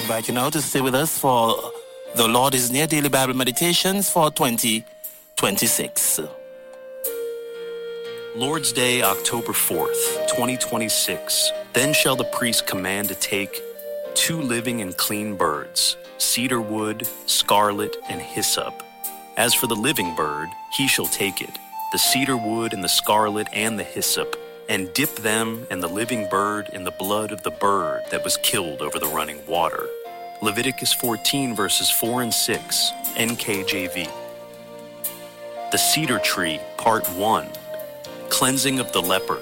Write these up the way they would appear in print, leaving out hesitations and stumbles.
invite you now to stay with us for The Lord is Near Daily Bible Meditations for 2026. Lord's Day, October 4th, 2026. Then shall the priest command to take 2 living and clean birds, cedar wood, scarlet, and hyssop. As for the living bird, he shall take it, the cedar wood and the scarlet and the hyssop, and dip them and the living bird in the blood of the bird that was killed over the running water. Leviticus 14 verses 4 and 6, NKJV. The Cedar Tree, Part 1. Cleansing of the leper.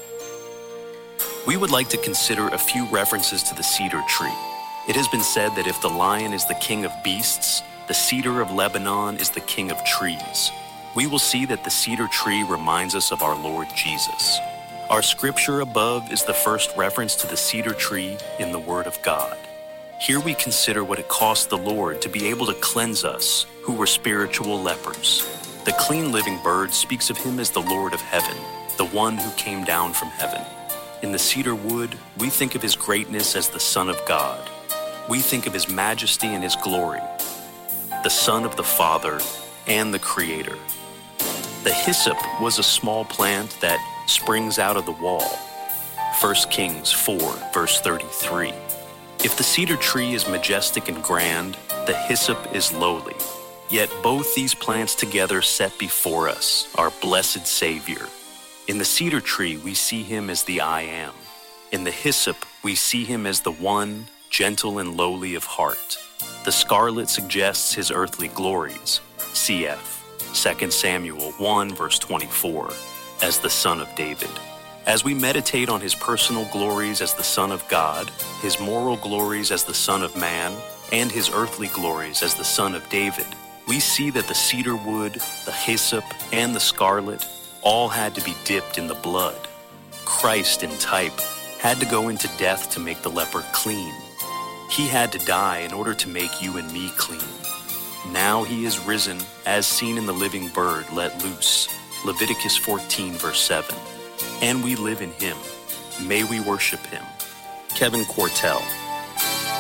We would like to consider a few references to the cedar tree. It has been said that if the lion is the king of beasts, the cedar of Lebanon is the king of trees. We will see that the cedar tree reminds us of our Lord Jesus. Our scripture above is the first reference to the cedar tree in the Word of God. Here we consider what it cost the Lord to be able to cleanse us, who were spiritual lepers. The clean living bird speaks of him as the Lord of heaven, the one who came down from heaven. In the cedar wood, we think of his greatness as the Son of God. We think of his majesty and his glory, the Son of the Father and the Creator. The hyssop was a small plant that springs out of the wall. 1 Kings 4, verse 33. If the cedar tree is majestic and grand, the hyssop is lowly. Yet both these plants together set before us our blessed Savior. In the cedar tree, we see him as the I Am. In the hyssop, we see him as the one, gentle and lowly of heart. The scarlet suggests his earthly glories, cf. 2 Samuel 1, verse 24, as the Son of David. As we meditate on his personal glories as the Son of God, his moral glories as the Son of Man, and his earthly glories as the Son of David, we see that the cedar wood, the hyssop, and the scarlet all had to be dipped in the blood. Christ, in type, had to go into death to make the leper clean. He had to die in order to make you and me clean. Now he is risen, as seen in the living bird let loose. Leviticus 14, verse 7. And we live in him. May we worship him. Kevin Quartel.